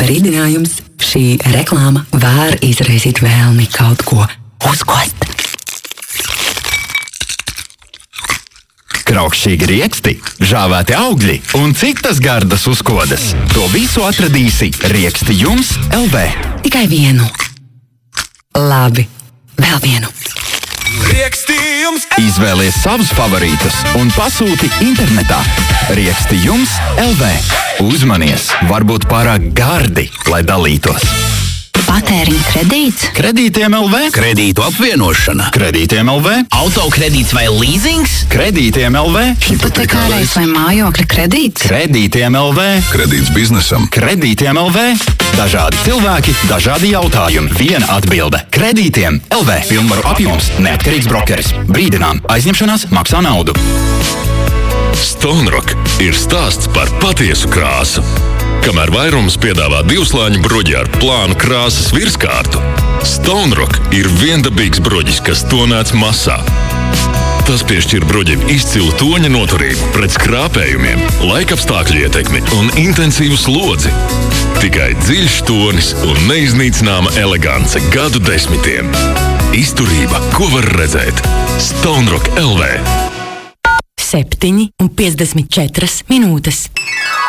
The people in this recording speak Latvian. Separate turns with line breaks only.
Brīdinājums: šī reklāma var izraisīt vēlmi kaut ko uzkost.
Kraukšķīgi rieksti, žāvēti augļi un citas gardas uzkodas. To visu atradīsi Riekstījums LV.
Tikai vienu. Labi, vēl vienu.
Riekstījums!
Izvēlies savus favorītus un pasūti internetā. Riekstījums LV. Uzmanies, varbūt pārāk gardi, lai dalītos.
Patēriņa kredīts,
Kredītiem LV.
Kredītu apvienošana,
Kredītiem LV.
autokredīts vai līzings,
Kredītiem LV.
hipotekārais vai mājokļa kredīts.
Kredītiem LV.
Kredīts biznesam.
Kredītiem LV. Dažādi cilvēki, dažādi jautājumi. Viena atbilde. Kredītiem LV. Pilnvaru apjoms, neatkarīgs brokeris. Brīdinām, aizņemšanās maksā naudu.
Stone Rock ir stāsts par patiesu krāsu. Kamēr vairums piedāvā divslāņu bruģi ar plānu krāsas virskārtu, Stone Rock ir viendabīgs bruģis, kas tonēts masā. Tas piešķir bruģim izcilu toņa noturību pret skrāpējumiem, laikapstākļu ietekmi un intensīvu slodzi. Tikai dziļš tonis un neiznīcināma elegance gadu desmitiem. Izturība, ko var redzēt. Stone Rock LV.
7:54 minūtes.